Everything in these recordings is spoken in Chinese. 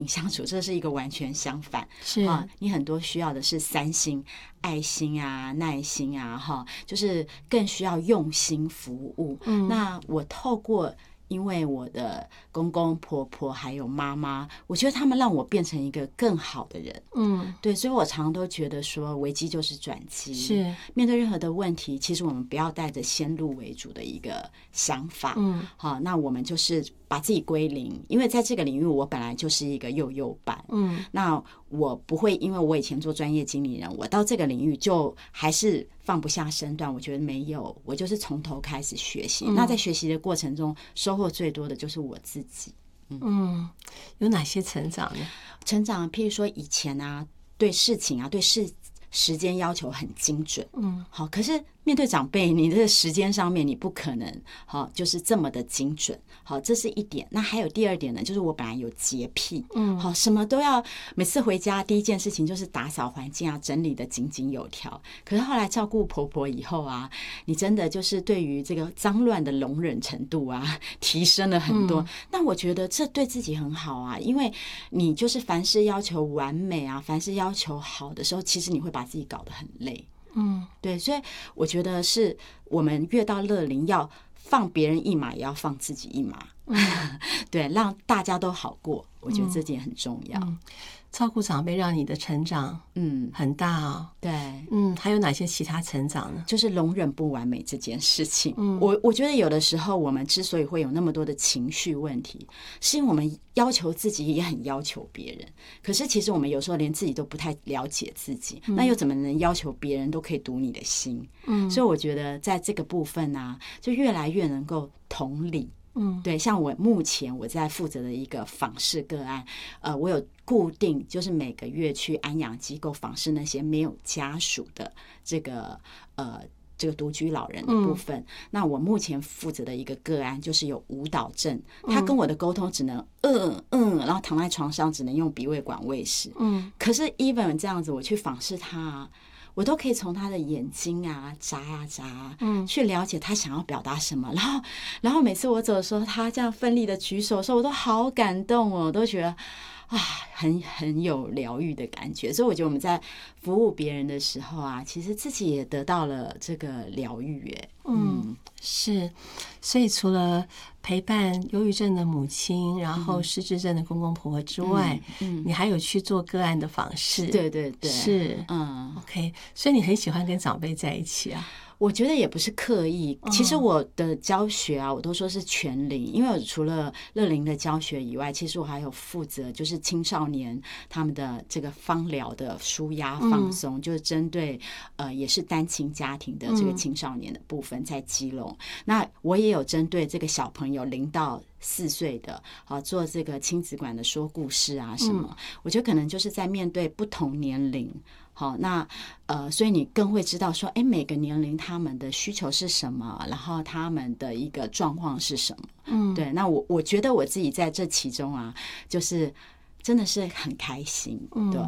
相处，这是一个完全相反。 是你很多需要的是3心，爱心啊、耐心啊，就是更需要用心服务。那我透过因为我的公公婆婆还有妈妈，我觉得他们让我变成一个更好的人。对，所以我常常都觉得说，危机就是转机。 是面对任何的问题，其实我们不要带着先入为主的一个想法。好，那我们就是把自己归零，因为在这个领域，我本来就是一个幼班。那我不会因为我以前做专业经理人，我到这个领域就还是放不下身段。我觉得没有，我就是从头开始学习。那在学习的过程中，收获最多的就是我自己。 有哪些成长呢？ 成长，譬如说以前啊，对事情啊，对时间要求很精准。好，可是面对长辈，你的时间上面你不可能就是这么的精准。好，这是一点。那还有第二点呢，就是我本来有洁癖。好，什么都要，每次回家第一件事情就是打扫环境啊，整理的井井有条。可是后来照顾婆婆以后啊，你真的就是对于这个脏乱的容忍程度啊，提升了很多。那我觉得这对自己很好啊，因为你就是凡事要求完美啊，凡事要求好的时候，其实你会把自己搞得很累。对，所以我觉得是我们越到乐龄，要放别人一马，也要放自己一马。对，让大家都好过，我觉得这点很重要。 照顾长辈让你的成长很大哦。 对， 还有哪些其他成长呢？ 就是容忍不完美这件事情。我觉得有的时候我们之所以会有那么多的情绪问题，是因为我们要求自己，也很要求别人。可是其实我们有时候连自己都不太了解自己，那又怎么能要求别人都可以读你的心？所以我觉得在这个部分啊，就越来越能够同理。对，像我目前我在负责的一个访视个案，我有固定就是每个月去安养机构访视那些没有家属的这个独居老人的部分。那我目前负责的一个个案就是有舞蹈症，他跟我的沟通只能然后躺在床上只能用鼻胃管喂食。可是 even 这样子我去访视他我都可以从他的眼睛啊眨啊眨啊，去了解他想要表达什么。然后每次我走的时候，他这样奋力的举手的时候，我都好感动哦，我都觉得很有疗愈的感觉。所以我觉得我们在服务别人的时候啊，其实自己也得到了这个疗愈耶。 是。所以除了陪伴忧郁症的母亲，然后失智症的公公婆婆之外，你还有去做个案的访视。 对对对， 是OK。所以你很喜欢跟长辈在一起啊？ 我觉得也不是刻意，其实我的教学啊，我都说是全龄，因为我除了乐龄的教学以外，其实我还有负责就是青少年他们的这个芳疗的舒压放松，就是针对也是单亲家庭的这个青少年的部分在基隆。那我也有针对这个小朋友0到4岁的做这个亲子馆的说故事啊什么，我觉得可能就是在面对不同年龄。好，那所以你更会知道说，每个年龄他们的需求是什么，然后他们的一个状况是什么。对，那我觉得我自己在这其中啊，就是真的是很开心。对，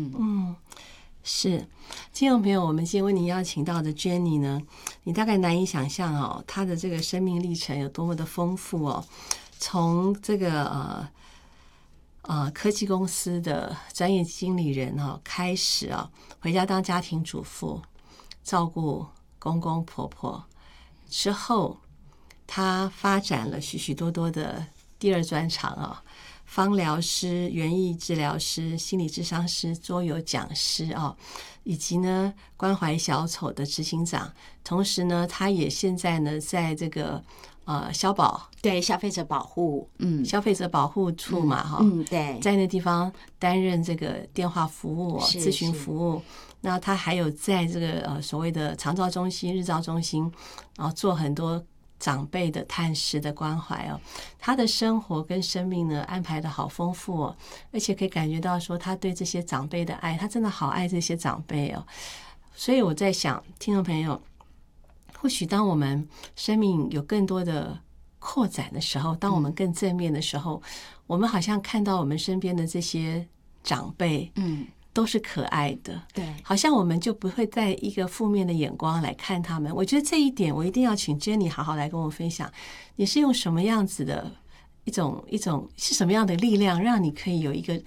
是。听众朋友，我们今天为您邀请到的 Jenny 呢，你大概难以想象哦，她的这个生命历程有多么的丰富哦。从这个科技公司的专业经理人开始回家当家庭主妇，照顾公公婆婆之后，他发展了许许多多的第二专长芳疗师、园艺治疗师、心理咨商师、桌游讲师以及呢关怀小丑的执行长。同时呢，他也现在呢在这个消保， 对，消费者保护， 消费者保护处嘛， 对， 在那地方担任这个电话服务、咨询服务。那他还有在这个所谓的长照中心、日照中心，然后做很多长辈的探视的关怀他的生活跟生命呢安排的好丰富而且可以感觉到说他对这些长辈的爱，他真的好爱这些长辈所以我在想，听众朋友，或许当我们生命有更多的扩展的时候，当我们更正面的时候，我们好像看到我们身边的这些长辈都是可爱的， 对， 好像我们就不会带一个负面的眼光来看他们。我觉得这一点我一定要请 Jenny 好好来跟我分享，你是用什么样子的一种是什么样的力量，让你可以有一个